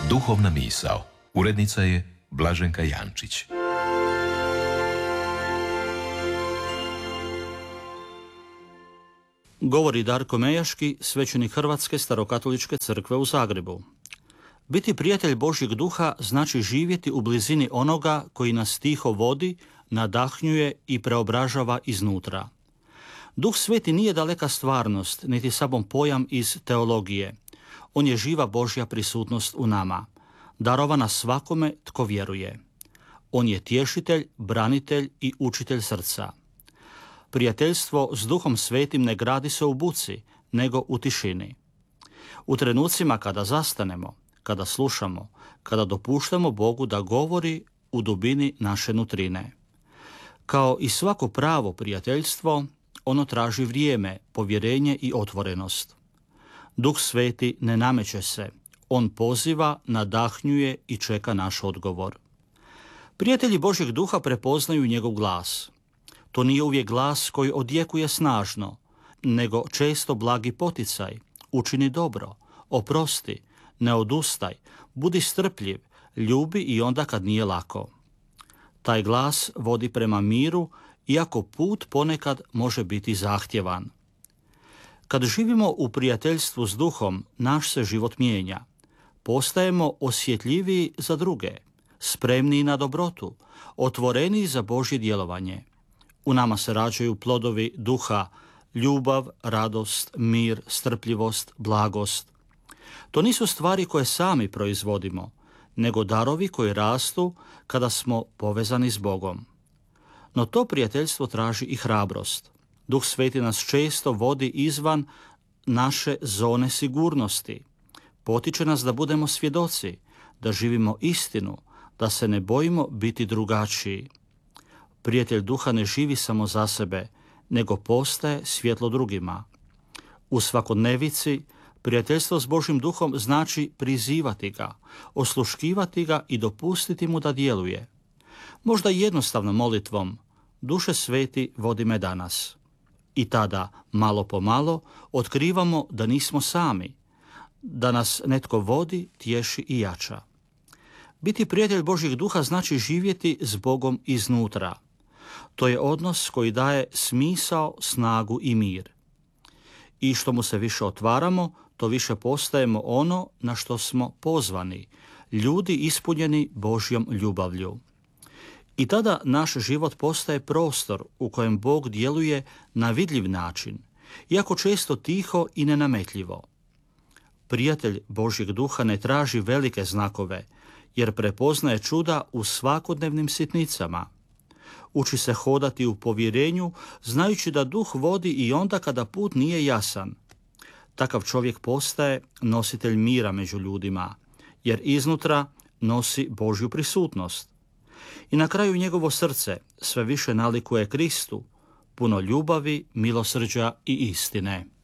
Duhovna misao. Urednica je Blaženka Jančić. Govori Darko Mejaški, svećenik Hrvatske starokatoličke crkve u Zagrebu. Biti prijatelj Božjeg duha znači živjeti u blizini onoga koji nas tiho vodi, nadahnjuje i preobražava iznutra. Duh Sveti nije daleka stvarnost, niti samo pojam iz teologije. On je živa Božja prisutnost u nama, darovana svakome tko vjeruje. On je tješitelj, branitelj i učitelj srca. Prijateljstvo s Duhom Svetim ne gradi se u buci, nego u tišini. U trenucima kada zastanemo, kada slušamo, kada dopuštamo Bogu da govori u dubini naše nutrine. Kao i svako pravo prijateljstvo, ono traži vrijeme, povjerenje i otvorenost. Duh Sveti ne nameće se, on poziva, nadahnjuje i čeka naš odgovor. Prijatelji Božjeg duha prepoznaju njegov glas. To nije uvijek glas koji odjekuje snažno, nego često blagi poticaj, učini dobro, oprosti, ne odustaj, budi strpljiv, ljubi i onda kad nije lako. Taj glas vodi prema miru, iako put ponekad može biti zahtjevan. Kad živimo u prijateljstvu s Duhom, naš se život mijenja. Postajemo osjetljiviji za druge, spremniji na dobrotu, otvoreniji za Božje djelovanje. U nama se rađaju plodovi duha, ljubav, radost, mir, strpljivost, blagost. To nisu stvari koje sami proizvodimo, nego darovi koji rastu kada smo povezani s Bogom. No to prijateljstvo traži i hrabrost. Duh Sveti nas često vodi izvan naše zone sigurnosti. Potiče nas da budemo svjedoci, da živimo istinu, da se ne bojimo biti drugačiji. Prijatelj duha ne živi samo za sebe, nego postaje svjetlo drugima. U svakodnevici prijateljstvo s Božjim duhom znači prizivati ga, osluškivati ga i dopustiti mu da djeluje. Možda jednostavnom molitvom: Duše Sveti, vodi me danas. I tada, malo po malo, otkrivamo da nismo sami, da nas netko vodi, tješi i jača. Biti prijatelj Božjeg duha znači živjeti s Bogom iznutra. To je odnos koji daje smisao, snagu i mir. I što mu se više otvaramo, to više postajemo ono na što smo pozvani, ljudi ispunjeni Božjom ljubavlju. I tada naš život postaje prostor u kojem Bog djeluje na vidljiv način, iako često tiho i nenametljivo. Prijatelj Božjeg duha ne traži velike znakove, jer prepoznaje čuda u svakodnevnim sitnicama. Uči se hodati u povjerenju, znajući da duh vodi i onda kada put nije jasan. Takav čovjek postaje nositelj mira među ljudima, jer iznutra nosi Božju prisutnost. I na kraju njegovo srce sve više nalikuje Kristu, puno ljubavi, milosrđa i istine.